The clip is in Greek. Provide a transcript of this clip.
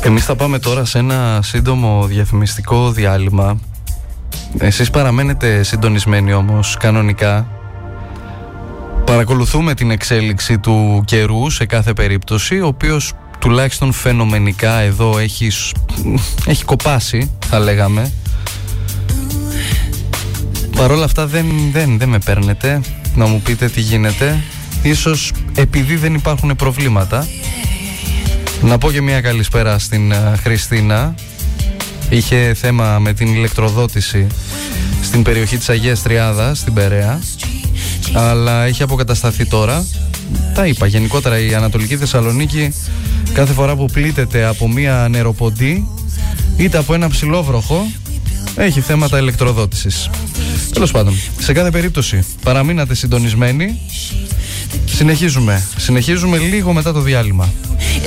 Εμείς θα πάμε τώρα σε ένα σύντομο διαφημιστικό διάλειμμα. Εσείς παραμένετε συντονισμένοι όμως κανονικά. Παρακολουθούμε την εξέλιξη του καιρού σε κάθε περίπτωση, ο οποίος τουλάχιστον φαινομενικά εδώ έχει κοπάσει, θα λέγαμε. Παρ' όλα αυτά δεν με παίρνετε να μου πείτε τι γίνεται. Ίσως επειδή δεν υπάρχουν προβλήματα. Να πω και μια καλησπέρα στην Χριστίνα. Είχε θέμα με την ηλεκτροδότηση στην περιοχή της Αγίας Τριάδας, στην Περαία, αλλά έχει αποκατασταθεί τώρα. Τα είπα, γενικότερα η Ανατολική Θεσσαλονίκη κάθε φορά που πλήττεται από μια νεροποντή είτε από ένα ψηλόβροχο έχει θέματα ηλεκτροδότησης. Τέλος πάντων, σε κάθε περίπτωση παραμείνατε συντονισμένοι. Συνεχίζουμε λίγο μετά το διάλειμμα.